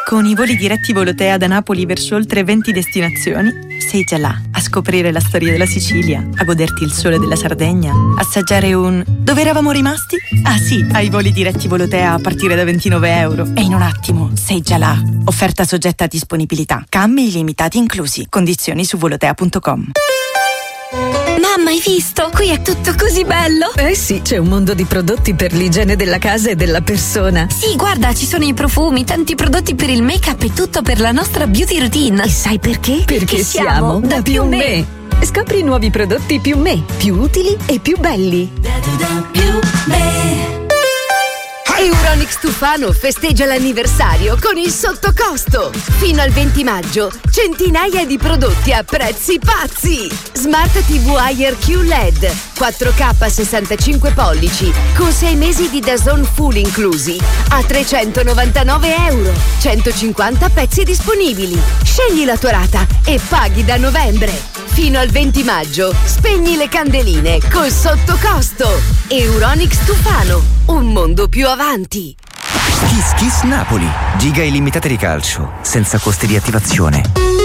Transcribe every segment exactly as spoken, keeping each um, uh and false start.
Con i voli diretti Volotea da Napoli verso oltre venti destinazioni, sei già là a scoprire la storia della Sicilia, a goderti il sole della Sardegna, assaggiare un... Dove eravamo rimasti? Ah sì, ai voli diretti Volotea a partire da ventinove euro. E in un attimo sei già là. Offerta soggetta a disponibilità. Cambi illimitati inclusi. Condizioni su volotea punto com. Mamma, hai visto? Qui è tutto così bello! Eh sì, c'è un mondo di prodotti per l'igiene della casa e della persona. Sì, guarda, ci sono i profumi, tanti prodotti per il make-up e tutto per la nostra beauty routine. E sai perché? Perché, Perché siamo da Più Me. Scopri nuovi prodotti Più Me, più utili e più belli. Da, da, da, Più Me. Euronics Tufano festeggia l'anniversario con il sottocosto. Fino al venti maggio, centinaia di prodotti a prezzi pazzi. Smart tivù Air Q L E D quattro K sessantacinque pollici con sei mesi di D A Z N full inclusi a trecentonovantanove euro. centocinquanta pezzi disponibili. Scegli la tua rata e paghi da novembre. Fino al venti maggio, spegni le candeline col sottocosto. Euronics Tufano, un mondo più avanti. Kiss Kiss Napoli, giga illimitate di calcio, senza costi di attivazione.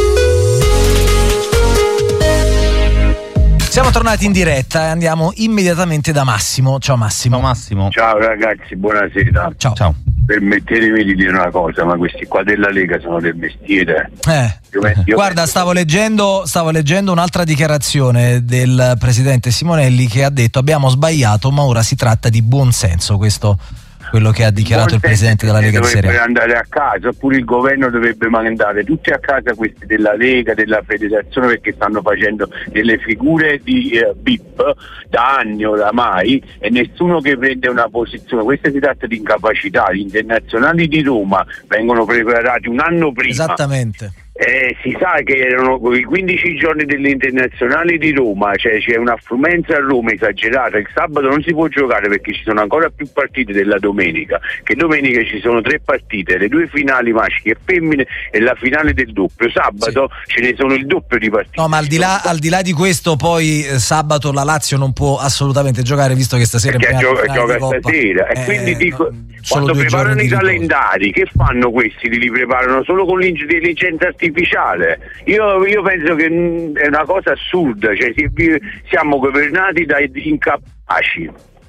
Siamo tornati in diretta e andiamo immediatamente da Massimo. Ciao Massimo. Ciao Massimo. Ciao ragazzi, buonasera. Ciao. Ciao. Permettetemi di dire una cosa, ma questi qua della Lega sono del mestiere. Eh. Io, io Guarda, penso... stavo leggendo, stavo leggendo un'altra dichiarazione del presidente Simonelli che ha detto: abbiamo sbagliato, ma ora si tratta di buon senso. Questo quello che ha dichiarato il presidente della Lega Serie A. Dovrebbe andare a casa, oppure il governo dovrebbe mandare tutti a casa questi della Lega, della federazione, perché stanno facendo delle figure di eh, B I P da anni oramai e nessuno che prende una posizione. Questo si tratta di incapacità. Gli internazionali di Roma vengono preparati un anno prima. Esattamente. Eh, si sa che erano i quindici giorni delle internazionali di Roma, cioè c'è un'affluenza a Roma esagerata. Il sabato non si può giocare perché ci sono ancora più partite della domenica, che domenica ci sono tre partite, le due finali maschi e femmine e la finale del doppio. Sabato sì. Ce ne sono il doppio di partite. No, ma al di là, al di là di questo, poi eh, sabato la Lazio non può assolutamente giocare, visto che stasera perché è gioca, gioca stasera e eh, quindi dico, quando preparano i calendari, che fanno questi? Li preparano solo con l'intelligenza artificiale. Io, io penso che è una cosa assurda, cioè siamo governati da incapaci.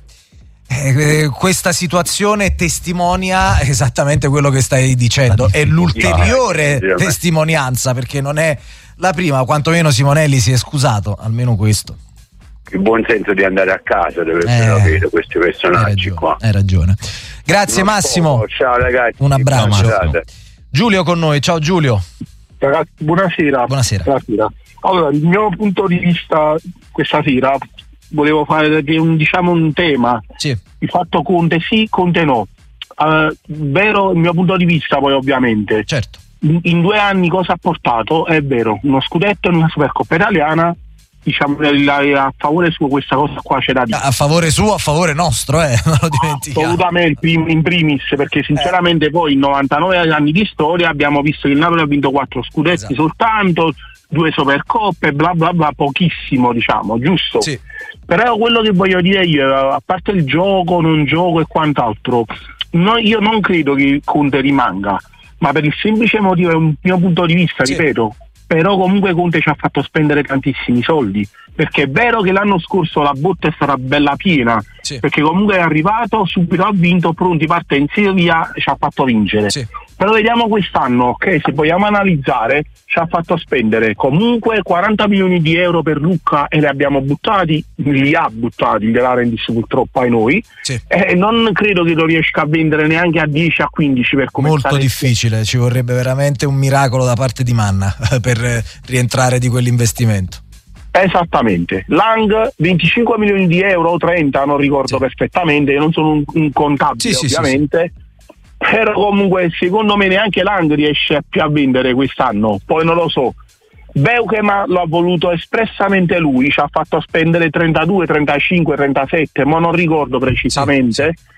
Eh, questa situazione testimonia esattamente quello che stai dicendo, è l'ulteriore no, testimonianza, perché non è la prima, quantomeno Simonelli si è scusato, almeno questo. Il buon senso di andare a casa dovrebbero eh, avere questi personaggi hai ragione, qua. Hai ragione. Grazie non Massimo. So, ciao ragazzi. Un abbraccio. Giulio con noi, ciao Giulio. Ragazzi, buonasera. Buonasera. Buonasera. Allora, il mio punto di vista questa sera volevo fare un, diciamo un tema. Sì. Il fatto Conte sì, Conte no. Uh, vero il mio punto di vista, poi ovviamente. Certo. In, in due anni cosa ha portato? È vero, uno scudetto e una Supercoppa italiana. Diciamo a favore suo questa cosa qua c'è da dire. A favore suo, a favore nostro, eh, non lo dimentichiamo. Assolutamente, in primis, perché sinceramente eh. poi in novantanove anni di storia abbiamo visto che il Napoli ha vinto quattro scudetti esatto. soltanto, due Supercoppe, bla bla bla, pochissimo, diciamo, giusto? Sì. Però quello che voglio dire io, a parte il gioco, non gioco e quant'altro, no, io non credo che Conte rimanga, ma per il semplice motivo, è un mio punto di vista, sì. ripeto, però comunque Conte ci ha fatto spendere tantissimi soldi, perché è vero che l'anno scorso la botta è stata bella piena, sì. perché comunque è arrivato, subito ha vinto, pronti, partenze via, ci ha fatto vincere. Sì. Però vediamo quest'anno, ok, se vogliamo analizzare, ci ha fatto spendere comunque quaranta milioni di euro per Lucca e li abbiamo buttati, li ha buttati, De Laurentiis purtroppo ai noi, sì. e non credo che lo riesca a vendere neanche a dieci a quindici per come molto difficile, ci vorrebbe veramente un miracolo da parte di Manna per rientrare di quell'investimento. Esattamente. Lang venticinque milioni di euro o trenta, non ricordo sì. perfettamente, io non sono un, un contabile sì, ovviamente sì, sì. Però comunque secondo me neanche Lang riesce più a vendere quest'anno, poi non lo so. Beukema lo ha voluto espressamente lui, ci ha fatto spendere trentadue, trentacinque, trentasette, ma non ricordo precisamente. Sì, sì.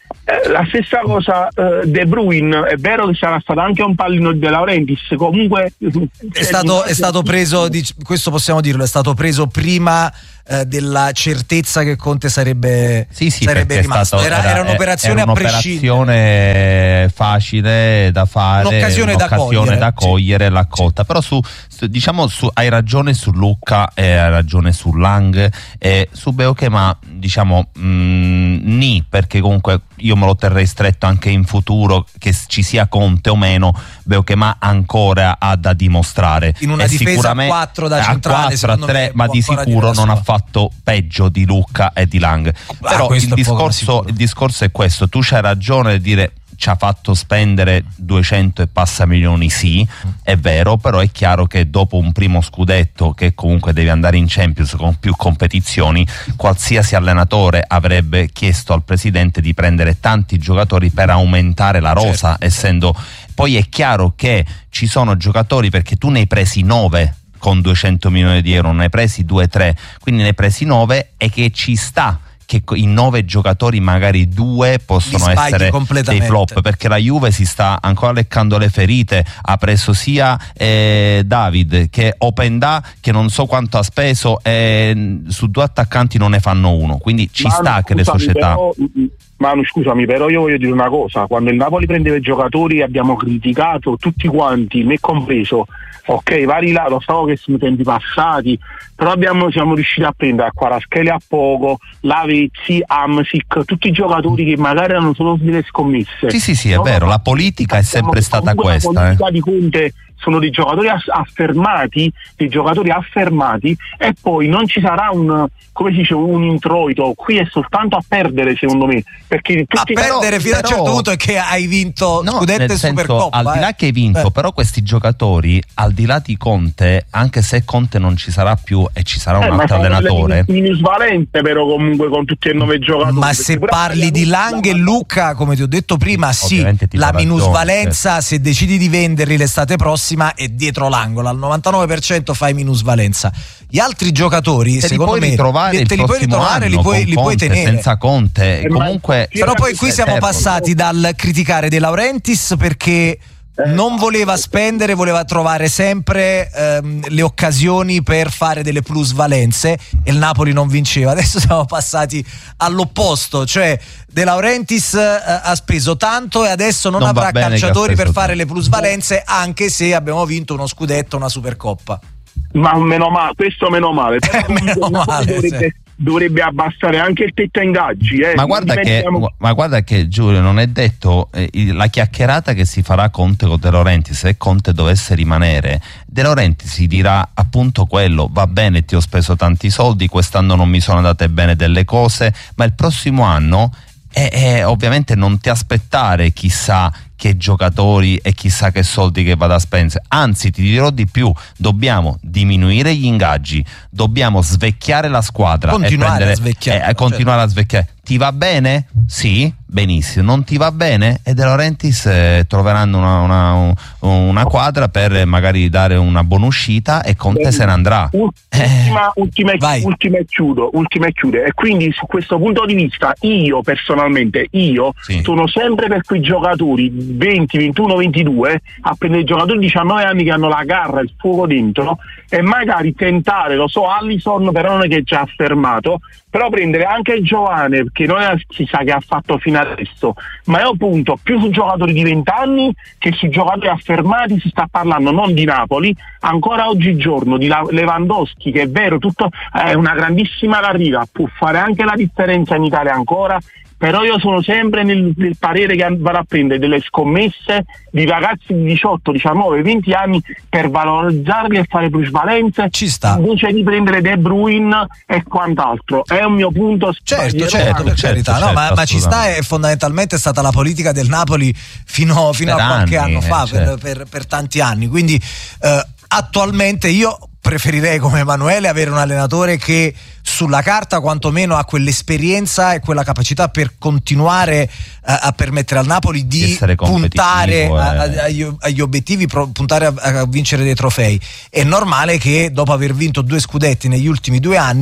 Eh, la stessa cosa eh, De Bruyne, è vero che sarà stato anche un pallino di De Laurentiis, comunque è stato, è stato preso, questo possiamo dirlo, è stato preso prima eh, della certezza che Conte sarebbe, sì, sì, sarebbe rimasto. Stato, era, era, era un'operazione era a prescindere, un'operazione facile da fare, un'occasione, un'occasione da cogliere, da cogliere sì. L'ha colta, però su, su diciamo su, hai ragione su Lucca e hai ragione su Lang e su Beukema, diciamo mh, ni, perché comunque io me lo terrei stretto anche in futuro, che ci sia Conte o meno, Beukema ancora ha da dimostrare in una e difesa a quattro da centrale, a quattro a tre, ma di sicuro non ha fatto peggio di Lucca e di Lang. Ah, però il discorso, il discorso è questo, tu c'hai ragione a dire ci ha fatto spendere duecento e passa milioni, sì, è vero, però è chiaro che dopo un primo scudetto che comunque devi andare in Champions con più competizioni, qualsiasi allenatore avrebbe chiesto al presidente di prendere tanti giocatori per aumentare la rosa, certo, essendo poi è chiaro che ci sono giocatori, perché tu ne hai presi nove con duecento milioni di euro, non ne hai presi due tre, quindi ne hai presi nove, e che ci sta che in nove giocatori magari due possono essere dei flop, perché la Juve si sta ancora leccando le ferite, ha preso sia eh, David che Openda, che non so quanto ha speso, e su due attaccanti non ne fanno uno, quindi ci Manu, sta che le società però, Manu, scusami, però io voglio dire una cosa: quando il Napoli prendeva i giocatori abbiamo criticato tutti quanti, me compreso, ok, vari là, lo so che sono tempi passati, però abbiamo, siamo riusciti a prendere a Kvaratskhelia a poco, Lavezzi, Hamsik, tutti i giocatori che magari erano solo delle scommesse. Sì sì sì, è no, vero, la politica è sempre stata questa. La politica eh. di Conte sono dei giocatori affermati, dei giocatori affermati, e poi non ci sarà un, come si dice, un introito. Qui è soltanto a perdere, secondo me, perché tutti a perdere però, fino però, a un certo punto è che hai vinto no, scudetto e Supercoppa, al di là eh. che hai vinto, eh. però questi giocatori, al di là di Conte, anche se Conte non ci sarà più e ci sarà eh, un altro allenatore, minusvalenze però comunque con tutti e nove giocatori. Ma se parli di Lang e Lucca, come ti ho detto prima, sì, la minusvalenza, ragione, se decidi di venderli l'estate prossima è dietro l'angolo, al novantanove per cento fai minusvalenza. Gli altri giocatori, te secondo li puoi me, ritrovare te li puoi ritrovare, li puoi, li puoi tenere senza Conte, eh, comunque. Però poi qui siamo passati dal criticare De Laurentiis perché non voleva spendere, voleva trovare sempre ehm, le occasioni per fare delle plusvalenze, e il Napoli non vinceva. Adesso siamo passati all'opposto, cioè De Laurentiis eh, ha speso tanto e adesso non, non avrà calciatori per fare tanto le plusvalenze, anche se abbiamo vinto uno scudetto, una Supercoppa. Ma meno male, questo meno male, però meno male dovrebbe, sì. dovrebbe abbassare anche il tetto a ingaggi, eh. ma, guarda che, ma guarda che Giulio, non è detto eh, la chiacchierata che si farà Conte con De Laurentiis, se Conte dovesse rimanere, De Laurentiis si dirà appunto quello: va bene, ti ho speso tanti soldi, quest'anno non mi sono andate bene delle cose, ma il prossimo anno eh, eh, ovviamente non ti aspettare chissà che giocatori e chissà che soldi che vada a spendere, anzi ti dirò di più, dobbiamo diminuire gli ingaggi, dobbiamo svecchiare la squadra, continuare e prendere, a svecchiare, eh, continuare certo. a svecchiare. Ti va bene? Sì, benissimo. Non ti va bene? E De Laurentiis eh, troveranno una, una, una quadra per magari dare una buona uscita, e Conte Beh, se ne andrà. Ultima, eh. ultima, ultima e chiudo, ultima e chiude. E quindi su questo punto di vista io personalmente, io sì. sono sempre per quei giocatori venti, ventuno, ventidue a prendere giocatori di diciannove anni che hanno la garra, il fuoco dentro, e magari tentare, lo so, Alisson però non è che già affermato, però prendere anche il giovane, che non è, si sa che ha fatto fino adesso, ma io punto più su giocatori di venti anni che su giocatori affermati. Si sta parlando non di Napoli, ancora oggigiorno di Lewandowski, che è vero, tutto è una grandissima carriera, può fare anche la differenza in Italia ancora, però io sono sempre nel, nel parere che vado a prendere delle scommesse di ragazzi di diciotto, diciannove, venti anni per valorizzarli e fare plusvalenze, ci sta, invece di prendere De Bruyne e quant'altro. È un mio punto. Certo, certo, per carità, certo, no, certo, ma, ma ci sta, è fondamentalmente stata la politica del Napoli fino, fino a qualche anni, anno fa, eh, certo. per, per, per tanti anni. Quindi eh, attualmente io preferirei, come Emanuele, avere un allenatore che sulla carta quantomeno ha quell'esperienza e quella capacità per continuare uh, a permettere al Napoli di, di puntare a, a, agli, agli obiettivi, pro, puntare a, a vincere dei trofei. È normale che dopo aver vinto due scudetti negli ultimi due anni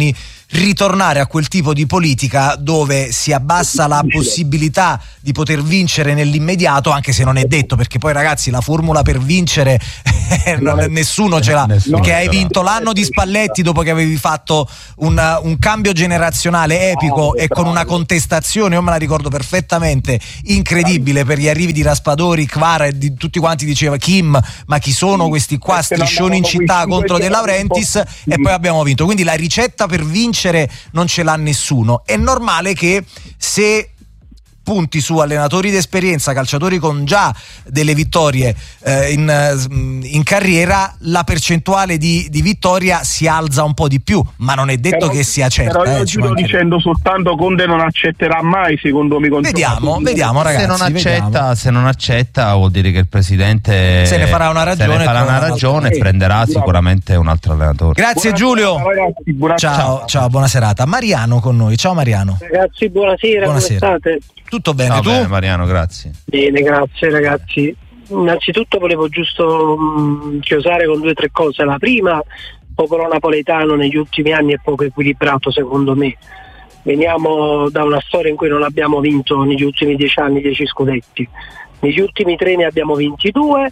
ritornare a quel tipo di politica dove si abbassa la possibilità di poter vincere nell'immediato, anche se non è detto, perché poi ragazzi la formula per vincere non, nessuno ce l'ha, nessuno perché hai vinto l'anno di Spalletti dopo che avevi fatto un, un cambio generazionale epico e con una contestazione, io me la ricordo perfettamente, incredibile, per gli arrivi di Raspadori, Kvara e di tutti quanti, diceva Kim, ma chi sono questi qua, striscioni in città contro De Laurentiis, e poi abbiamo vinto. Quindi la ricetta per vincere non ce l'ha nessuno. È normale che se punti su allenatori d'esperienza, calciatori con già delle vittorie eh, in, in carriera, la percentuale di, di vittoria si alza un po' di più, ma non è detto però, che sia certa. Però io eh, sto dicendo soltanto Conte non accetterà mai, secondo me. Vediamo, vediamo ragazzi. Se non, accetta, vediamo. se non accetta vuol dire che il presidente se ne farà una ragione, se ne farà una ragione e prenderà eh, sicuramente un altro allenatore. Grazie buona Giulio. Serata, ragazzi, buona ciao, ciao, ciao, buona serata. Mariano con noi. Ciao Mariano. Ragazzi, buonasera, buonasera. come state? Tutto bene, no, tu? Bene, Mariano, grazie. Bene, grazie ragazzi. Innanzitutto volevo giusto mh, chiosare con due o tre cose. La prima, il popolo napoletano negli ultimi anni è poco equilibrato secondo me. Veniamo da una storia in cui non abbiamo vinto negli ultimi dieci anni dieci scudetti. Negli ultimi tre ne abbiamo vinti due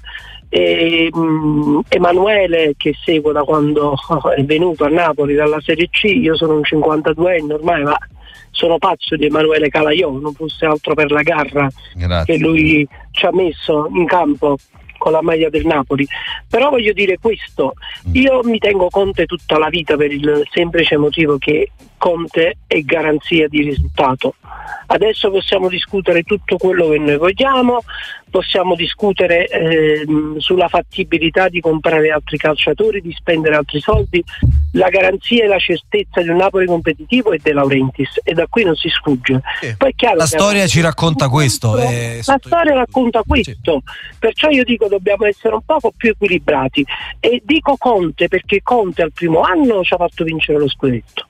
e mh, Emanuele, che seguo da quando è venuto a Napoli dalla Serie C, io sono un cinquantaduenne ormai, ma sono pazzo di Emanuele Calaiò, non fosse altro per la garra Grazie. che lui ci ha messo in campo con la maglia del Napoli. Però voglio dire questo, io mi tengo Conte tutta la vita per il semplice motivo che Conte è garanzia di risultato. Adesso possiamo discutere tutto quello che noi vogliamo, possiamo discutere eh, sulla fattibilità di comprare altri calciatori, di spendere altri soldi. La garanzia e la certezza di un Napoli competitivo è De Laurentiis e da qui non si sfugge. Sì. Poi è chiaro, la storia ci racconta questo. Eh, la storia il... racconta questo, sì. Perciò io dico dobbiamo essere un poco più equilibrati e dico Conte perché Conte al primo anno ci ha fatto vincere lo scudetto.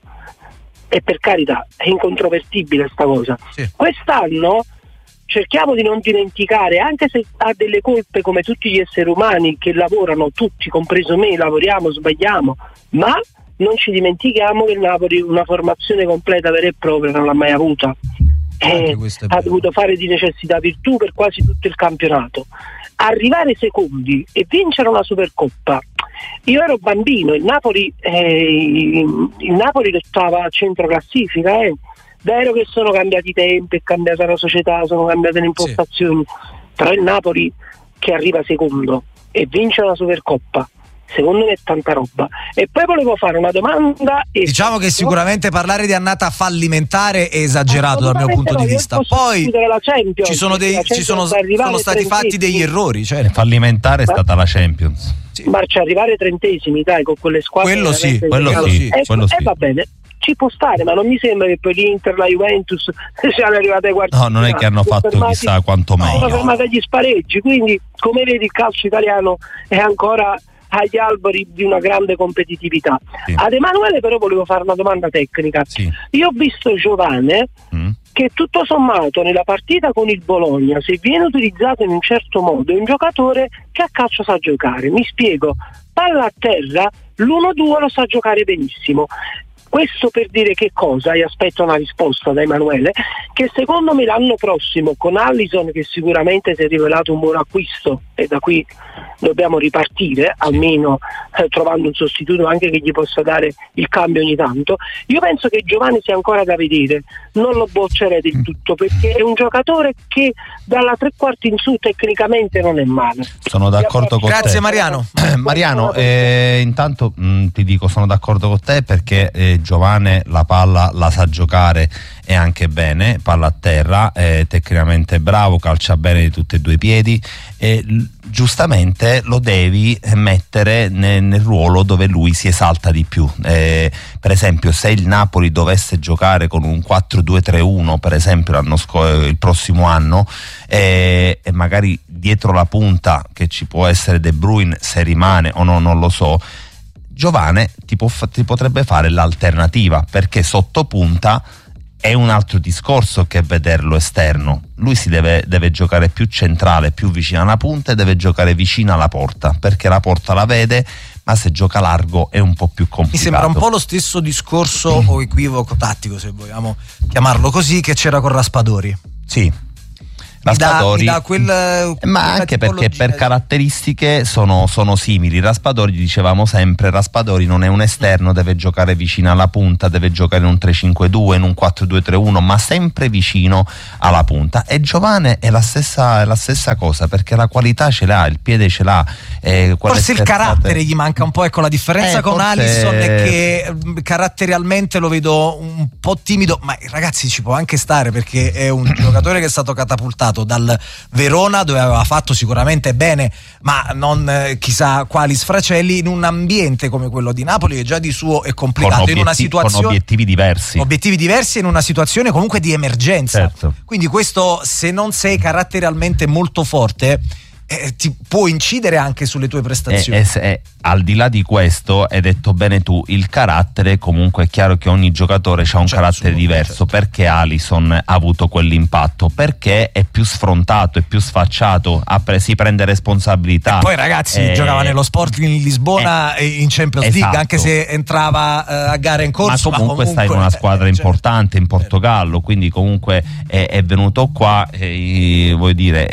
E per carità è incontrovertibile sta cosa. Sì. Quest'anno cerchiamo di non dimenticare, anche se ha delle colpe come tutti gli esseri umani che lavorano, tutti compreso me, lavoriamo, sbagliamo, ma non ci dimentichiamo che il Napoli una formazione completa vera e propria non l'ha mai avuta. Eh, ha dovuto fare di necessità virtù per quasi tutto il campionato. Arrivare secondi e vincere una Supercoppa. Io ero bambino, il Napoli eh, il Napoli lottava a centro classifica, eh. Vero che sono cambiati i tempi, è cambiata la società, sono cambiate le impostazioni, sì. Però il Napoli che arriva secondo e vince una Supercoppa, secondo me è tanta roba. E poi volevo fare una domanda e diciamo che sicuramente parlare di annata fallimentare è esagerato dal mio punto no, di vista. Poi la Champions, ci sono, dei, ci sono, sono stati fatti degli errori, cioè. Fallimentare è stata la Champions, sì. Ma ci arrivare trentesimi dai con quelle squadre quello sì, quello sì, eh, quello eh, sì. Va bene, ci può stare, ma non mi sembra che poi l'Inter, la Juventus siano arrivate ai quarti. No, non è che hanno fatto fermati, chissà quanto meglio. Sono fermati agli spareggi, quindi come vedi il calcio italiano è ancora agli albori di una grande competitività. Sì. Ad Emanuele però volevo fare una domanda tecnica. Sì. Io ho visto Giovane mm. che tutto sommato nella partita con il Bologna, se viene utilizzato in un certo modo, è un giocatore che a calcio sa giocare. Mi spiego, palla a terra, l'uno due lo sa giocare benissimo. Questo per dire che cosa? E aspetto una risposta da Emanuele, che secondo me l'anno prossimo con Allison, che sicuramente si è rivelato un buon acquisto e da qui dobbiamo ripartire, almeno eh, trovando un sostituto anche che gli possa dare il cambio ogni tanto, io penso che Giovanni sia ancora da vedere, non lo boccerei del tutto perché è un giocatore che dalla tre quarti in su tecnicamente non è male. Sono d'accordo con te. Grazie Mariano. Mariano, eh, intanto mh, ti dico sono d'accordo con te perché eh, Giovane la palla la sa giocare e anche bene, palla a terra, è tecnicamente bravo, calcia bene di tutti e due i piedi e l- giustamente lo devi mettere ne- nel ruolo dove lui si esalta di più. Eh, per esempio se il Napoli dovesse giocare con un quattro due tre uno per esempio l'anno sc- il prossimo anno eh, e magari dietro la punta che ci può essere De Bruyne se rimane o no non lo so, Giovane ti, può, ti potrebbe fare l'alternativa perché sotto punta è un altro discorso che vederlo esterno. Lui si deve, deve giocare più centrale, più vicino alla punta e deve giocare vicino alla porta perché la porta la vede, ma se gioca largo è un po' più complicato. Mi sembra un po' lo stesso discorso o equivoco tattico, se vogliamo chiamarlo così, che c'era con Raspadori. Sì. Raspadori, mi dà, mi dà quel, ma anche perché per caratteristiche sono, sono simili. Raspadori, dicevamo sempre, Raspadori non è un esterno, deve giocare vicino alla punta, deve giocare in un tre cinque due, in un quattro due tre uno, ma sempre vicino alla punta. E Giovane è la stessa, è la stessa cosa, perché la qualità ce l'ha, il piede ce l'ha. Eh, forse il carattere gli manca un po', ecco, la differenza eh, con forse... Alisson è che caratterialmente lo vedo un po' timido, ma ragazzi ci può anche stare, perché è un giocatore che è stato catapultato dal Verona, dove aveva fatto sicuramente bene, ma non eh, chissà quali sfracelli, in un ambiente come quello di Napoli che già di suo è complicato, con in una situazione, con obiettivi diversi obiettivi diversi in una situazione comunque di emergenza. Certo. Quindi questo, se non sei caratterialmente molto forte, Eh, ti può incidere anche sulle tue prestazioni. E, e, e, al di là di questo, hai detto bene tu, il carattere, comunque è chiaro che ogni giocatore ha un certo, carattere suo, diverso. Certo. Perché Alisson ha avuto quell'impatto? Perché è più sfrontato, è più sfacciato, pre- si prende responsabilità. E poi ragazzi, eh, giocava nello Sporting Lisbona e eh, in Champions esatto. League, anche se entrava eh, a gara in corso. Ma comunque, ma comunque stai in una squadra eh, importante, in Portogallo, quindi comunque è, è venuto qua, eh, vuoi dire,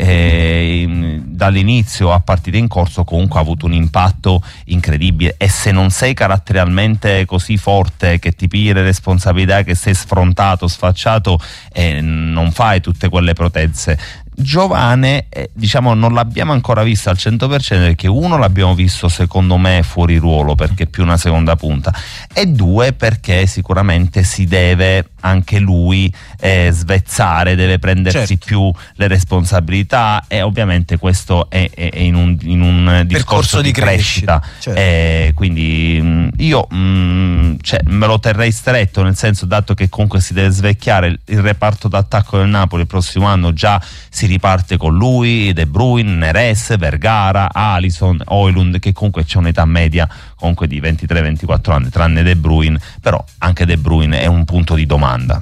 eh, dall'inizio a partita in corso comunque ha avuto un impatto incredibile. E se non sei caratterialmente così forte, che ti pigli le responsabilità, che sei sfrontato, sfacciato, eh, non fai tutte quelle protezze. Giovane, eh, diciamo, non l'abbiamo ancora visto al cento per cento, perché uno l'abbiamo visto secondo me fuori ruolo, perché è più una seconda punta, e due perché sicuramente si deve anche lui eh, svezzare, deve prendersi certo. più le responsabilità, e ovviamente questo è, è, è in un, in un discorso di, di crescita, crescita. Certo. Eh, quindi mh, io mh, cioè, me lo terrei stretto, nel senso, dato che comunque si deve svecchiare il, il reparto d'attacco del Napoli il prossimo anno, già si riparte con lui, De Bruyne, Neres, Vergara, Alisson, Højlund, che comunque c'è un'età media comunque di ventitré ventiquattro anni, tranne De Bruyne, però anche De Bruyne è un punto di domanda.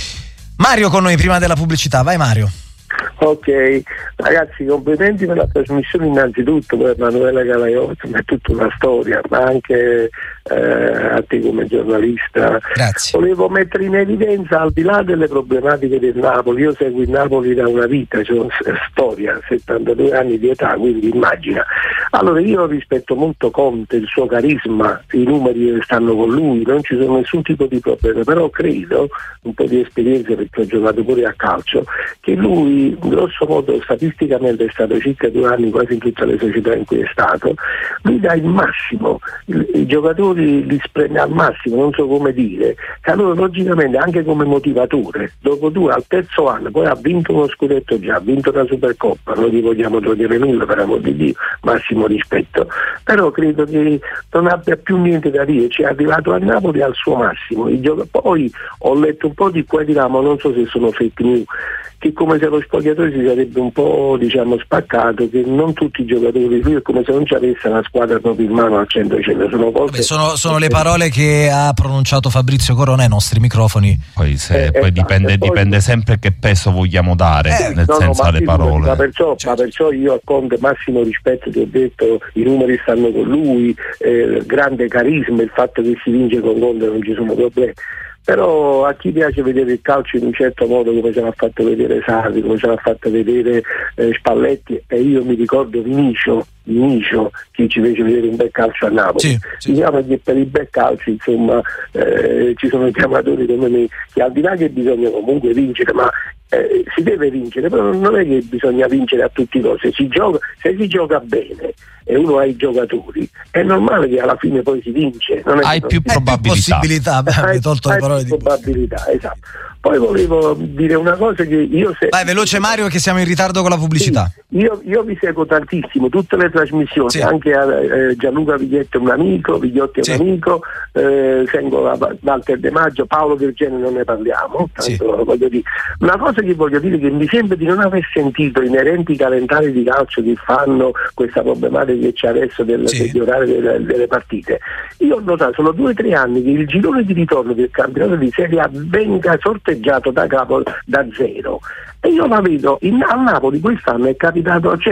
Mario con noi prima della pubblicità, vai Mario. Ok, ragazzi, complimenti per la trasmissione innanzitutto, per Emanuele Galaiotto, è tutta una storia, ma anche eh, a te come giornalista. Grazie. Volevo mettere in evidenza, al di là delle problematiche del Napoli, io seguo il Napoli da una vita, cioè storia, settantadue anni di età, quindi immagina. Allora io rispetto molto Conte, il suo carisma, i numeri stanno con lui, non ci sono nessun tipo di problema, però credo, un po' di esperienza perché ho giocato pure a calcio, che lui grosso modo statisticamente è stato circa due anni quasi in tutte le società in cui è stato, lui dà il massimo, i, i giocatori li spreme al massimo, non so come dire, e allora logicamente anche come motivatore, dopo due al terzo anno, poi ha vinto uno scudetto già, ha vinto una Supercoppa, non gli vogliamo togliere nulla, per amor di Dio, massimo rispetto, però credo che non abbia più niente da dire, ci è arrivato a Napoli al suo massimo. I gioca- poi ho letto un po' di qua e di là, ma non so se sono fake news, che come se lo spogliatoio si sarebbe un po', diciamo, spaccato, che non tutti i giocatori, lui è come se non ci avesse una squadra proprio in mano al cento per cento. Sono, Vabbè, sono, sono le parole che ha pronunciato Fabrizio Corona ai nostri microfoni. Poi, se, eh, poi esatto, dipende, poi dipende sempre che peso vogliamo dare, eh, nel no, senso no, alle parole. Ma perciò, certo. ma perciò io a Conte massimo rispetto, ti ho detto, i numeri stanno con lui, eh, grande carisma, il fatto che si vince con Conte non ci sono problemi. Però a chi piace vedere il calcio in un certo modo, come ce l'ha fatto vedere Sarri, come ce l'ha fatto vedere eh, Spalletti, e io mi ricordo Vinicio, Vinicio che ci fece vedere un bel calcio a Napoli. Sì, sì. Diciamo che per il bel calcio, insomma, eh, ci sono chiamatori come me, che al di là che bisogna comunque vincere, ma eh, si deve vincere, però non è che bisogna vincere a tutti i costi, si gioca, se si gioca bene e uno ha i giocatori, è normale che alla fine poi si vince. Non è hai più probabilità. possibilità, beh, hai tolto le parole di probabilità, esatto. Poi volevo dire una cosa che io se... Vai veloce Mario, che siamo in ritardo con la pubblicità. Sì, io, io vi seguo tantissimo, tutte le trasmissioni, sì. anche eh, Gianluca Viglietti è un amico, Vigliotti è sì. un amico, eh, seguo Walter De Maggio, Paolo Virgene non ne parliamo, tanto sì. voglio dire. Una cosa che voglio dire, che mi sembra di non aver sentito inerenti calendari di calcio che fanno questa problematica che c'è adesso del, sì. degli orari delle, delle partite. Io ho notato, sono due o tre anni che il girone di ritorno del campionato di Serie A venga sorteggiato da capo, da zero, e io la vedo in, a Napoli quest'anno è capitato, cioè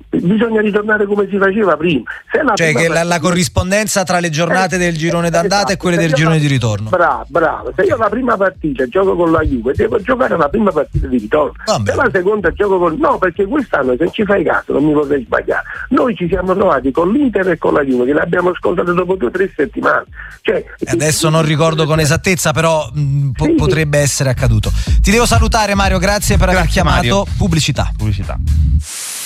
bisogna ritornare come si faceva prima. Se la cioè prima che la, partita... la corrispondenza tra le giornate eh, del girone d'andata esatto, e quelle del io girone la... di ritorno. Bravo, bravo. Se io la prima partita gioco con la Juve, devo giocare la prima partita di ritorno. Vabbè. Se la seconda gioco con... No, perché quest'anno, se ci fai caso, non mi vorrei sbagliare, noi ci siamo trovati con l'Inter e con la Juve, che l'abbiamo scontato dopo due o tre settimane. Cioè, adesso non ricordo con esattezza, però mh, po- sì. potrebbe essere accaduto. Ti devo salutare, Mario, grazie per grazie, aver chiamato. Mario. Pubblicità. Pubblicità.